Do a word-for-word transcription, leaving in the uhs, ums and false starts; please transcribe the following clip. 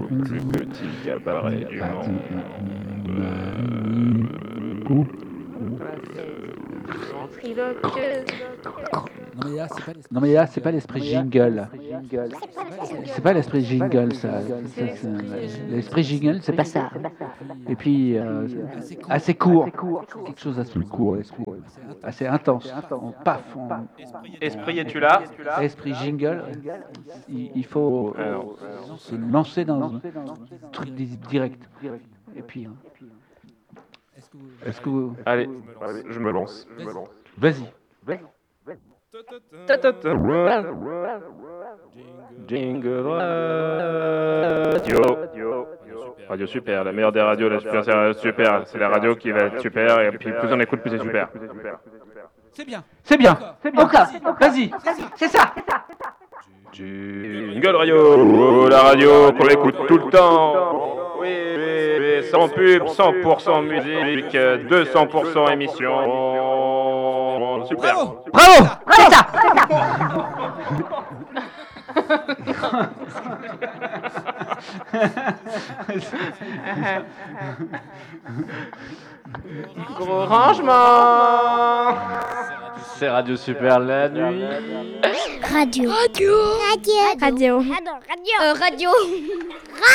plus petit cabaret du monde. Non mais là, c'est pas Non mais là, c'est pas l'esprit jingle. C'est pas l'esprit jingle, ça. Ça, c'est- L'esprit jingle, c'est pas ça. Et puis, euh, assez court. Quelque chose d'assez court, l'esprit. Assez intense. On paf. on- Esprit, es-tu là? Esprit jingle, il, il faut Ah non. se lancer dans un truc di- direct. Et puis, hein, Est-ce que vous... est-ce que vous... Allez, je me lance. Vas-y. Jingle Radio. Radio super, la meilleure des radios, la super, c'est super. C'est la radio qui va être super et puis plus on écoute, plus c'est super. C'est bien. C'est bien. C'est bien. Encore. Vas-y. C'est ça. Jingle Radio, la radio qu'on écoute tout le temps. Oui, oui, oui, sans pub, cent pour cent musique, deux cents pour cent émission. Super. Bravo. Bravo. C'est ça. Gros rangement. C'est Radio Super la nuit. Radio. Radio. Radio. Radio. Radio. Euh, radio.